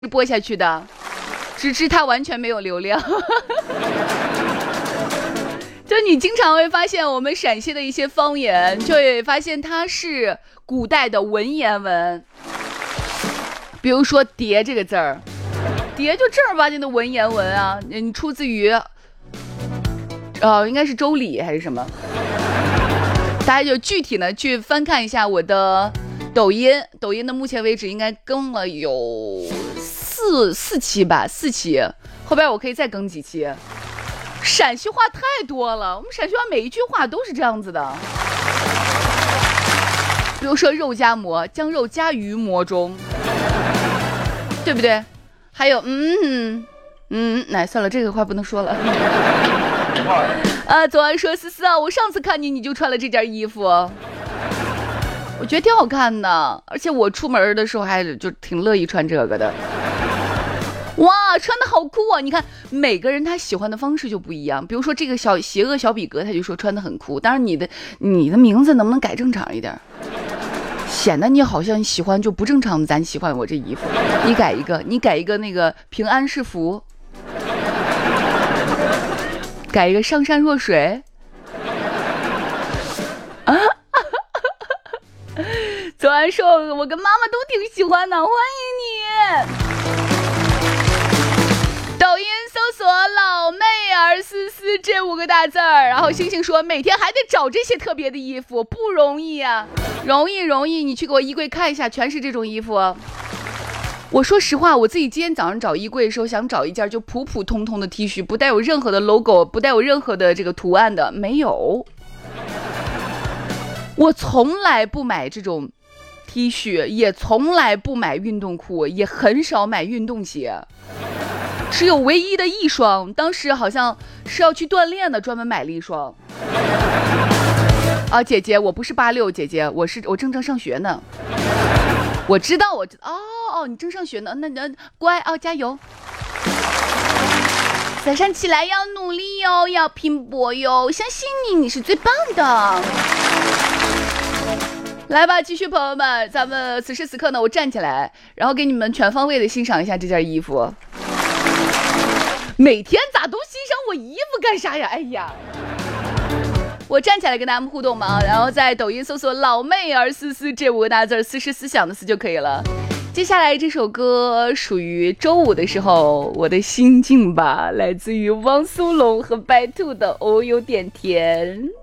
播下去的，只是它完全没有流量。就你经常会发现我们陕西的一些方言，就会发现它是古代的文言文。比如说蝶这个字儿，蝶就正儿八经的文言文啊，你出自于应该是周礼还是什么，大家就具体呢去翻看一下我的抖音的目前为止应该更了有四期吧，4期，后边我可以再更几期。陕西话太多了，我们陕西话每一句话都是这样子的。比如说肉夹馍，将肉夹于馍中，对不对？还有那算了，这个话不能说了。左安说思思啊，我上次看你就穿了这件衣服，我觉得挺好看的，而且我出门的时候还就挺乐意穿这个的。哇，穿的好酷啊！你看每个人他喜欢的方式就不一样，比如说这个邪恶小比格他就说穿的很酷，当然你的名字能不能改正常一点，显得你好像喜欢就不正常的，咱喜欢我这衣服，你改一个那个平安是福，改一个上善若水啊。左安说我跟妈妈都挺喜欢的，欢迎你。抖音搜索老妹儿思思这5个大字儿，然后星星说每天还得找这些特别的衣服，不容易啊。容易，你去给我衣柜看一下，全是这种衣服。我说实话，我自己今天早上找衣柜的时候，想找一件就普普通通的 T 恤，不带有任何的 logo， 不带有任何的这个图案的，没有。我从来不买这种 T 恤，也从来不买运动裤，也很少买运动鞋，只有唯一的一双，当时好像是要去锻炼的，专门买了一双。啊，姐姐，我不是86，姐姐，我正上学呢。我知道，哦，你正上学呢，那乖啊，加油！早上起来要努力哟，要拼搏哟，相信你是最棒的。来吧，继续，朋友们，咱们此时此刻呢，我站起来，然后给你们全方位的欣赏一下这件衣服。每天咋都欣赏我衣服干啥呀？哎呀！我站起来跟大家们互动嘛，然后在抖音搜索老妹儿思思这5个大字，思是思想的思就可以了。接下来这首歌属于周五的时候我的心境吧，来自于汪苏泷和白兔的哦有点甜。